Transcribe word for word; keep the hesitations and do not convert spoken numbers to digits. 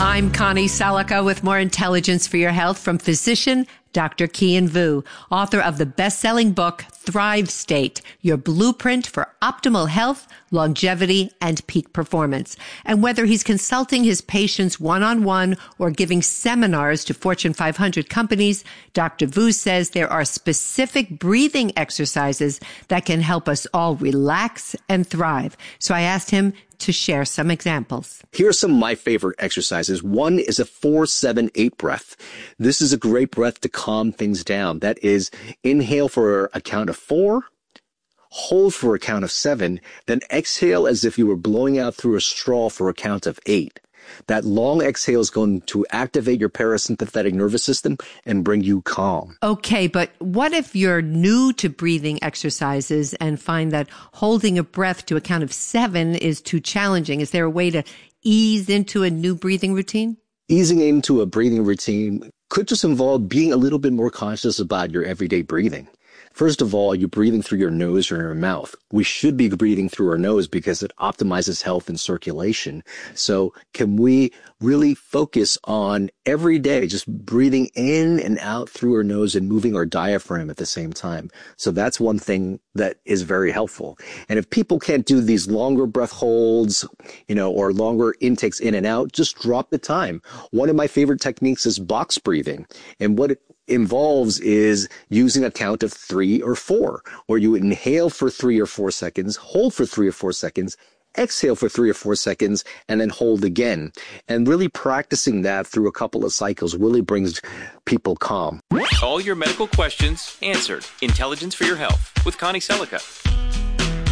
I'm Connie Salica with more intelligence for your health from physician Doctor Kian Vu, author of the best-selling book, Thrive State, Your Blueprint for Optimal Health, Longevity, and Peak Performance. And whether he's consulting his patients one-on-one or giving seminars to Fortune five hundred companies, Doctor Vu says there are specific breathing exercises that can help us all relax and thrive. So I asked him to share some examples. Here are some of my favorite exercises. One is a four seven eight breath. This is a great breath to calm things down. That is, inhale for a count of four, hold for a count of seven, then exhale as if you were blowing out through a straw for a count of eight. That long exhale is going to activate your parasympathetic nervous system and bring you calm. Okay, but what if you're new to breathing exercises and find that holding a breath to a count of seven is too challenging? Is there a way to ease into a new breathing routine? Easing into a breathing routine could just involve being a little bit more conscious about your everyday breathing. First of all, you're breathing through your nose or your mouth. We should be breathing through our nose because it optimizes health and circulation. So can we really focus on every day just breathing in and out through our nose and moving our diaphragm at the same time? So that's one thing that is very helpful. And if people can't do these longer breath holds, you know, or longer intakes in and out, just drop the time. One of my favorite techniques is box breathing. And what it involves is using a count of three or four, where you inhale for three or four seconds, hold for three or four seconds, exhale for three or four seconds, and then hold again. And really practicing that through a couple of cycles really brings people calm. All your medical questions answered. Intelligence for your health with Connie Salica.